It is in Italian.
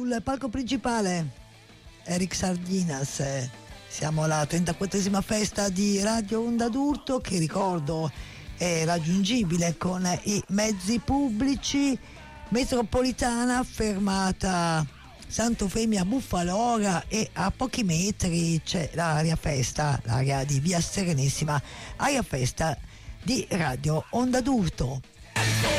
sul palco principale Eric Sardinas. Siamo alla 34esima festa di Radio Onda d'Urto, che ricordo è raggiungibile con i mezzi pubblici. Metropolitana, fermata Sant'Eufemia Buffalora, e a pochi metri c'è l'area festa, l'area di Via Serenissima, area festa di Radio Onda d'Urto.